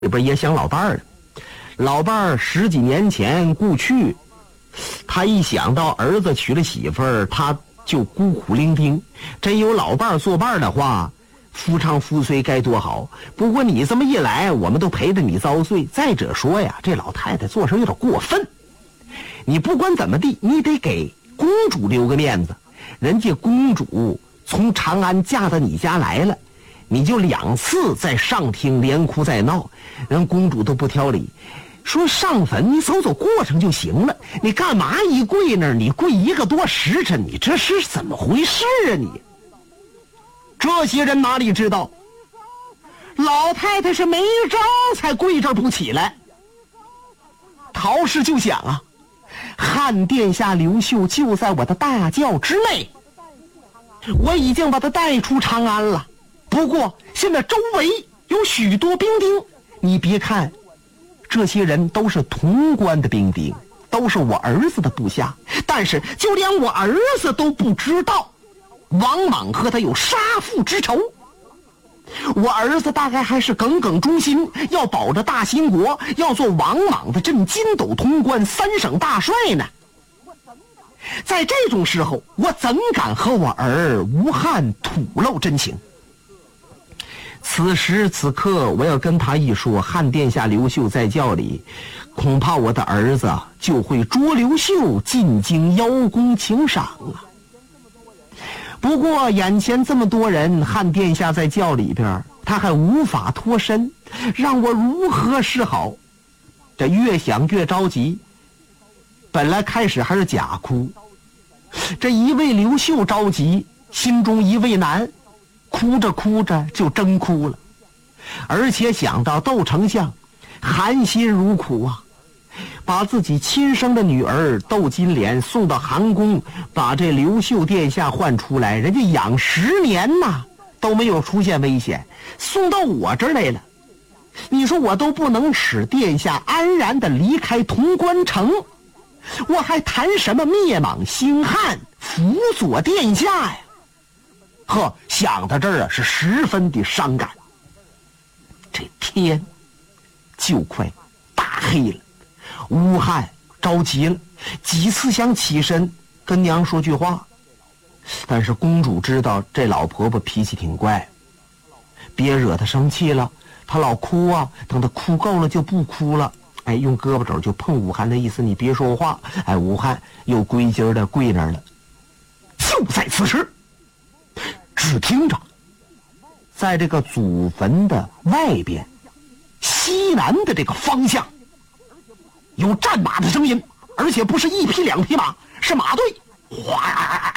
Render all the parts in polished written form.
里边也想老伴儿了。老伴儿10几年前故去，他一想到儿子娶了媳妇儿，他就孤苦伶仃。真有老伴儿作伴的话，夫唱妇随该多好。不过你这么一来，我们都陪着你遭罪。再者说呀，这老太太做事有点过分。你不管怎么地，你得给公主留个面子。人家公主从长安嫁到你家来了，你就2次在上厅连哭带闹，人公主都不挑理，说上坟你走走过程就行了，你干嘛一跪那儿？你跪1个多时辰，你这是怎么回事啊你？这些人哪里知道，老太太是没招才跪这儿不起来。陶氏就想啊，汉殿下刘秀就在我的大轿之内，我已经把他带出长安了。不过现在周围有许多兵丁，你别看这些人都是潼关的兵丁，都是我儿子的部下，但是就连我儿子都不知道王莽和他有杀父之仇。我儿子大概还是耿耿忠心，要保着大兴国，要做王莽的镇筋斗潼关3省大帅呢。在这种时候，我怎敢和我儿吴汉吐露真情？此时此刻，我要跟他一说汉殿下刘秀在轿里，恐怕我的儿子就会捉刘秀进京邀功请赏啊。不过眼前这么多人，汉殿下在轿里边，他还无法脱身，让我如何是好？这越想越着急。本来开始还是假哭，这一为刘秀着急，心中一为难，哭着哭着就真哭了。而且想到窦丞相含辛茹苦啊，把自己亲生的女儿窦金莲送到寒宫，把这刘秀殿下换出来，人家养10年呐都没有出现危险，送到我这儿来了。你说我都不能使殿下安然的离开潼关城，我还谈什么灭莽兴汉辅佐殿下呀？呵，想到这儿啊，是十分的伤感。这天就快大黑了，吴汉着急了，几次想起身跟娘说句话，但是公主知道这老婆婆脾气挺怪，别惹她生气了，她老哭啊，等她哭够了就不哭了。哎，用胳膊肘就碰武汉的意思，你别说话。哎，武汉又归筋的跪那儿了。就在此时，只听着在这个祖坟的外边西南的这个方向有战马的声音，而且不是1匹2匹马，是马队，哗，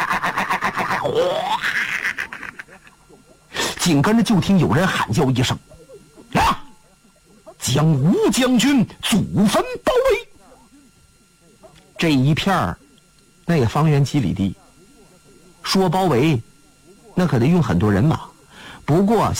紧跟着就听有人喊叫一声啊，将吴将军祖坟包围。这一片那个方圆几里地，说包围那可得用很多人马，不过